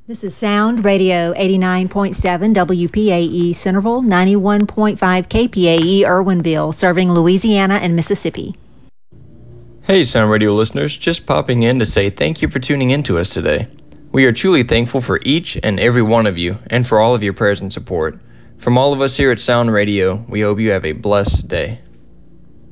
This is Sound Radio 89.7 WPAE Centerville, 91.5 KPAE Irwinville, serving Louisiana and Mississippi. Hey Sound Radio listeners, just popping in to say thank you for tuning in to us today. We are truly thankful for each and every one of you and for all of your prayers and support. From all of us here at Sound Radio, we hope you have a blessed day.